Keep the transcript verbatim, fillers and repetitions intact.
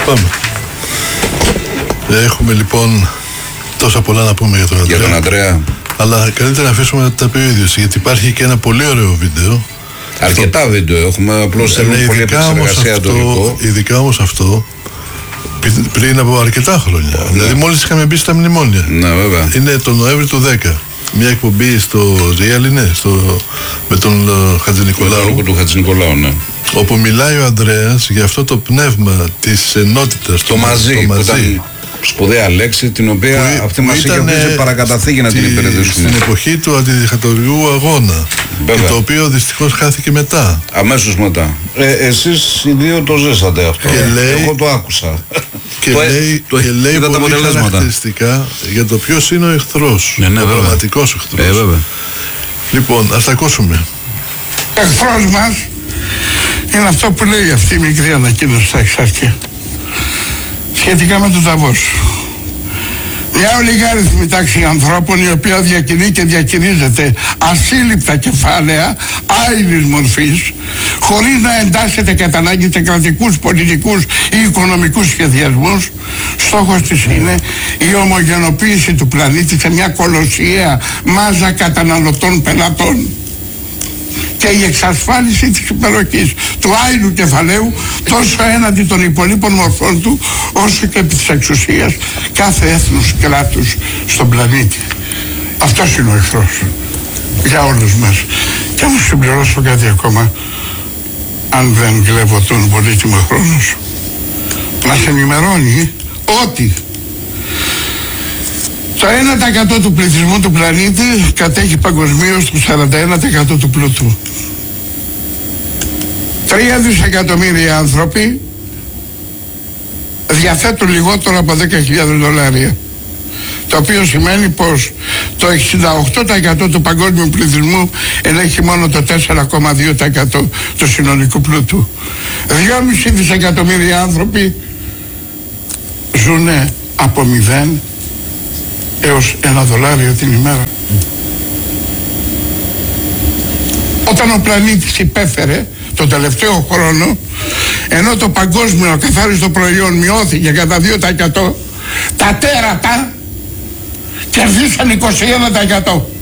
Πάμε. Έχουμε λοιπόν τόσα πολλά να πούμε για τον Ανδρέα. Για τον Ανδρέα. Αλλά καλύτερα να αφήσουμε να τα πει ο ίδιος, γιατί υπάρχει και ένα πολύ ωραίο βίντεο. Αρκετά αυτό... βίντεο έχουμε, απλώς θέλουμε πολύ επεξεργασία το υλικό. Ειδικά όμως αυτό πριν από αρκετά χρόνια. Ναι. Δηλαδή μόλις είχαμε μπει στα μνημόνια. Ναι, βέβαια. Είναι το Νοέμβρη του δέκα. Μια εκπομπή στο Real είναι, στο, με τον uh, Χατζηνικολάου. Με τον του Χατζηνικολάου, ναι. Όπου μιλάει ο Ανδρέας για αυτό το πνεύμα της ενότητας. Το, το μαζί, το μαζί. Που ήταν σπουδαία λέξη, την οποία που, αυτή μας είχε οδηγήσει παρακαταθήκη να την υπηρετήσουμε. Στην εποχή του αντιδικτατορικού αγώνα. Βέβαια. Και το οποίο δυστυχώς χάθηκε μετά. Αμέσως μετά. Ε, εσείς οι δύο το ζήσατε αυτό. Και λέει, εγώ το άκουσα. Και το, λέει, το, και λέει πολύ χαρακτηριστικά για το ποιος είναι ο εχθρός. Ναι, ναι, ο πραγματικός εχθρός. Ε, βέβαια. Λοιπόν, ας τα ακούσουμε. Ο εχθρός μας είναι αυτό που λέει αυτή η μικρή ανακοίνωση στα εξάρτια. Σχετικά με τον Νταβός. Μια ολιγάριθμη τάξη ανθρώπων η οποία διακινεί και διακινίζεται ασύλληπτα κεφάλαια άειλης μορφής, χωρίς να εντάσσεται κατά ανάγκη σε κρατικούς, πολιτικούς ή οικονομικούς σχεδιασμούς. Στόχος της είναι η ομογενοποίηση του πλανήτη σε μια κολοσιαία μάζα καταναλωτών πελατών και η εξασφάλιση της υπεροχής του άειλου κεφαλαίου τόσο έναντι των υπολείπων μορφών του όσο και επί της εξουσίας κάθε έθνους κράτους στον πλανήτη. Αυτός είναι ο εχθρός για όλους μας. Και να συμπληρώσω κάτι ακόμα, αν δεν κλέβω τον πολύτιμο χρόνο σου, μας ενημερώνει ότι το ένα τοις εκατό του πληθυσμού του πλανήτη κατέχει παγκοσμίως το σαράντα ένα τοις εκατό του πλούτου. Τρία δισεκατομμύρια άνθρωποι διαθέτουν λιγότερο από δέκα χιλιάδες δολάρια. Το οποίο σημαίνει πως το εξήντα οκτώ τοις εκατό του παγκόσμιου πληθυσμού ελέγχει μόνο το τέσσερα κόμμα δύο τοις εκατό του συνολικού πλούτου. δυόμισι δισεκατομμύρια άνθρωποι ζουν από μηδέν έως ένα δολάριο την ημέρα. Όταν ο πλανήτης υπέφερε το τελευταίο χρόνο, ενώ το παγκόσμιο ακαθάριστο προϊόν μειώθηκε κατά δύο τοις εκατό, τα τέρατα κερδίσαν είκοσι ένα τοις εκατό.